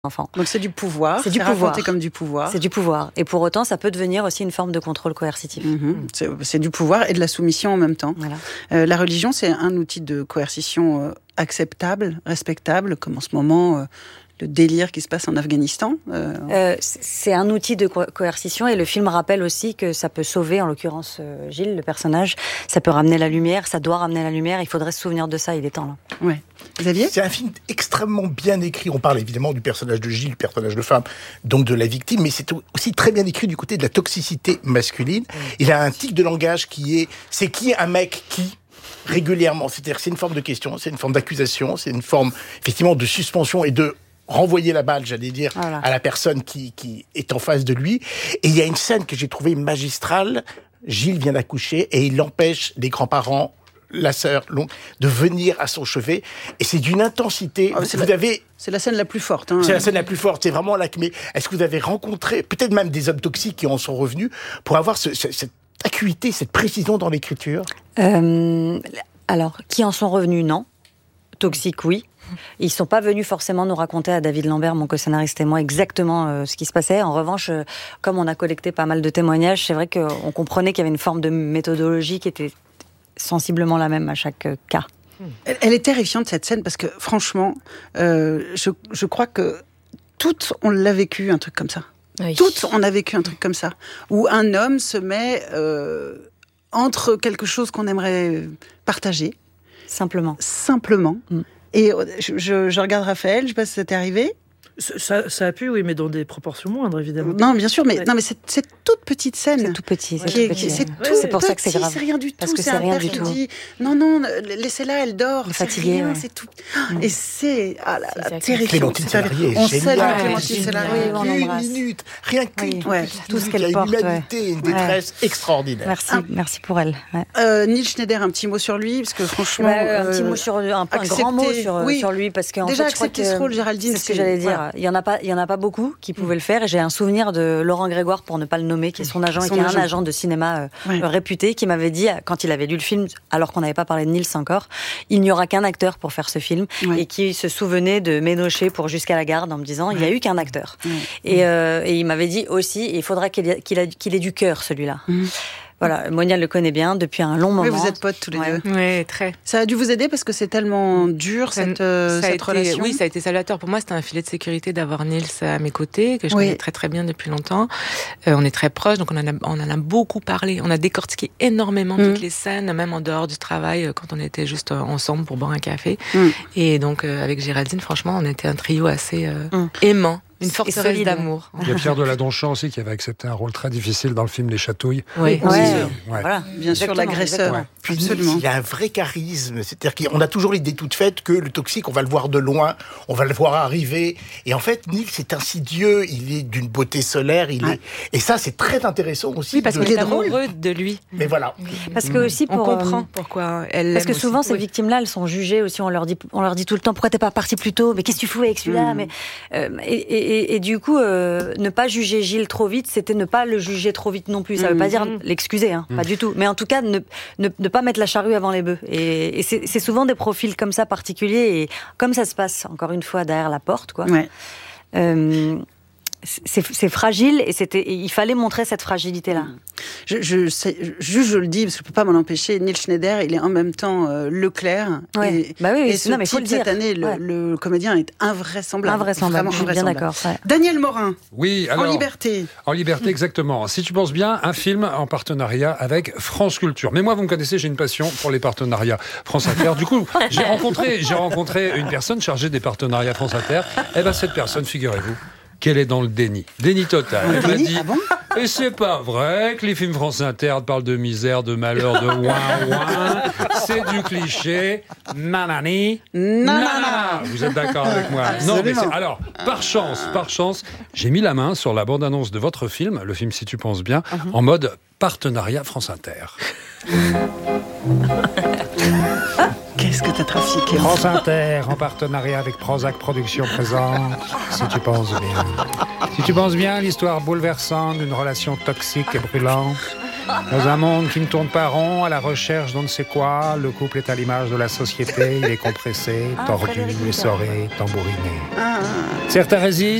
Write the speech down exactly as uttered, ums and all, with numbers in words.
enfant. Donc c'est du pouvoir, c'est, du c'est pouvoir. raconté comme du pouvoir. C'est du pouvoir. Et pour autant, ça peut devenir aussi une forme de contrôle coercitif. Mmh. C'est, c'est du pouvoir et de la soumission en même temps. Voilà. Euh, la religion, c'est un outil de coercition euh, acceptable, respectable, comme en ce moment... Euh, le délire qui se passe en Afghanistan. Euh... Euh, c'est un outil de co- coercition et le film rappelle aussi que ça peut sauver, en l'occurrence euh, Gilles, le personnage, ça peut ramener la lumière, ça doit ramener la lumière, il faudrait se souvenir de ça, il est temps là. Ouais. Xavier ? C'est un film extrêmement bien écrit. On parle évidemment du personnage de Gilles, le personnage de femme, donc de la victime, mais c'est aussi très bien écrit du côté de la toxicité masculine. Il a un tic de langage qui est, c'est qui un mec qui régulièrement, c'est-à-dire c'est une forme de question, c'est une forme d'accusation, c'est une forme effectivement de suspension et de renvoyer la balle, j'allais dire, voilà. à la personne qui, qui est en face de lui. Et il y a une scène que j'ai trouvée magistrale. Gilles vient d'accoucher et il empêche les grands-parents, la sœur, de venir à son chevet. Et c'est d'une intensité. Ah, c'est, vous la, avez... c'est la scène la plus forte. Hein. C'est la scène la plus forte. C'est vraiment là que... Mais est-ce que vous avez rencontré, peut-être même des hommes toxiques qui en sont revenus, pour avoir ce, ce, cette acuité, cette précision dans l'écriture ? euh, Alors, qui en sont revenus, non. Toxiques, oui. Ils ne sont pas venus forcément nous raconter à David Lambert, mon co-scénariste et moi, exactement euh, ce qui se passait. En revanche, euh, comme on a collecté pas mal de témoignages, c'est vrai qu'on comprenait qu'il y avait une forme de méthodologie qui était sensiblement la même à chaque euh, cas. Elle, elle est terrifiante, cette scène, parce que franchement, euh, je, je crois que toutes, on l'a vécu, un truc comme ça. Oui. Toutes, on a vécu un truc comme ça. Où un homme se met euh, entre quelque chose qu'on aimerait partager. Simplement. Simplement. Mm. Et je, je, je regarde Raphaël, je sais pas si ça t'est arrivé. Ça, ça a pu, oui, mais dans des proportions moindres, évidemment. Non, bien sûr, mais, ouais. non, mais c'est, c'est toute petite scène. C'est tout petit. C'est, qui est, tout petit. Qui, c'est, ouais. tout c'est pour petit, ça que c'est grave. C'est rien du tout. Parce que c'est, c'est un rien père du qui tout. dit non, non, laissez-la, elle dort. Elle est c'est fatiguée. Rien, Ouais. c'est tout. Et c'est, ah là là, terrifiant. Clémentine Sélarié, on sait génial. Clémentine Sélarié. Une minute, rien que oui. ouais. tout ce qu'elle il y a porte. Une humanité, ouais. une détresse ouais. extraordinaire. Merci, ah. merci pour elle. Ouais. Euh, Neil Schneider, un petit mot sur lui, parce que franchement, bah, euh, un petit mot sur un, un grand mot sur, oui. sur lui, parce qu'en déjà fait, je crois accepter que ce rôle, Géraldine, c'est ce que j'allais dire. Voilà. Il y en a pas, il y en a pas beaucoup qui pouvaient le faire. Et j'ai un souvenir de Laurent Grégoire, pour ne pas le nommer, qui est son agent son et qui est agent. un agent de cinéma euh, ouais. réputé, qui m'avait dit, quand il avait lu le film, alors qu'on n'avait pas parlé de Nils encore, il n'y aura qu'un acteur pour faire ce film, ouais. et qui se souvenait de Ménochet pour Jusqu'à la garde en me disant, ouais. il n'y a eu qu'un acteur. Ouais. Et, euh, et il m'avait dit aussi, il faudra qu'il ait, qu'il, a, qu'il ait du cœur, celui-là. Mmh. Voilà, Monial le connaît bien depuis un long moment. Oui, vous êtes potes tous les ouais. deux. Oui, très. Ça a dû vous aider parce que c'est tellement dur, ça, cette, euh, ça cette été, relation. Oui, ça a été salvateur. Pour moi, c'était un filet de sécurité d'avoir Nils à mes côtés, que je oui. connais très très bien depuis longtemps. Euh, on est très proches, donc on en, a, on en a beaucoup parlé. On a décortiqué énormément mmh. toutes les scènes, même en dehors du travail, quand on était juste ensemble pour boire un café. Mmh. Et donc, euh, avec Géraldine, franchement, on était un trio assez euh, mmh. aimant. Une forteresse d'amour. Il y a Pierre Deladonchamp aussi qui avait accepté un rôle très difficile dans le film Les Chatouilles. Oui, oui. Ouais. Ouais. Voilà, bien sûr, l'agresseur. Ouais. Puis absolument. Il a un vrai charisme. C'est-à-dire qu'on a toujours l'idée toute faite que le toxique, on va le voir de loin, on va le voir arriver. Et en fait, Nils, c'est insidieux. Il est d'une beauté solaire. Il ouais. est... Et ça, c'est très intéressant aussi. Oui, parce de... qu'il est amoureux de lui. Mais voilà. Parce que aussi pour on comprend pourquoi elle. Parce que souvent, aussi. ces oui. victimes-là, elles sont jugées aussi. On leur dit, on leur dit tout le temps, pourquoi t'es pas parti plus tôt ? Mais qu'est-ce que tu fous avec celui-là ? mmh. Mais euh, et, et, et, et du coup. Euh, Euh, ne pas juger Gilles trop vite, c'était ne pas le juger trop vite non plus. Ça ne veut pas dire l'excuser, hein, mmh. pas du tout. Mais en tout cas, ne, ne, ne pas mettre la charrue avant les bœufs. Et, et c'est, c'est souvent des profils comme ça particuliers. Et comme ça se passe, encore une fois, derrière la porte, quoi. Ouais. Euh, c'est, c'est fragile et, c'était, et il fallait montrer cette fragilité-là. Je, je, sais, juste je le dis parce que je peux pas m'en empêcher. Neil Schneider, il est en même temps euh, Leclerc. Ouais. Et, bah oui, et ce non, mais faut type le dire. cette année, le, ouais. le comédien est invraisemblable. Invraisemblable. Je suis bien d'accord. Ouais. Daniel Morin. Oui, alors. En liberté. En liberté, exactement. Si tu penses bien, un film en partenariat avec France Culture. Mais moi, vous me connaissez, j'ai une passion pour les partenariats France Inter. Du coup, j'ai rencontré, j'ai rencontré une personne chargée des partenariats France Inter. Et ben cette personne, figurez-vous, qu'elle est dans le déni. Déni total. Elle m'a dit, ah bon et c'est pas vrai que les films France Inter parlent de misère, de malheur, de ouin ouin. C'est du cliché. Nanani. Nanana. Vous êtes d'accord avec moi ? Non, mais c'est... Alors, par chance, par chance, j'ai mis la main sur la bande-annonce de votre film, le film Si tu penses bien, uh-huh. en mode partenariat France Inter. Qu'est-ce que t'as trafiqué ? France Inter, en partenariat avec Prozac Productions présente Si tu penses bien. Si tu penses bien, l'histoire bouleversante d'une relation toxique et brûlante Dans un monde qui ne tourne pas rond, à la recherche d'on ne sait quoi, le couple est à l'image de la société, il est compressé, Ah, tordu, Frédéric essoré, tambouriné. Ah. Certains résistent.